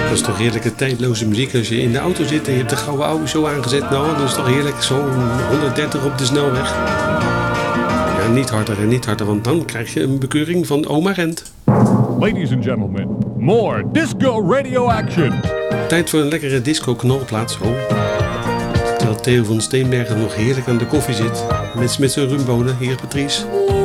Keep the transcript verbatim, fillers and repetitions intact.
Dat is toch heerlijke tijdloze muziek als je in de auto zit en je hebt de gouden oude zo aangezet. Nou, dat is toch heerlijk, zo'n honderddertig op de snelweg. Ja, niet harder en niet harder, want dan krijg je een bekeuring van oma Rent. Ladies and gentlemen, more Disco Radio Action. Tijd voor een lekkere disco knalplaat, zo. Terwijl Theo van Steenbergen nog heerlijk aan de koffie zit. Met, met zijn rumbonen, hier Patrice.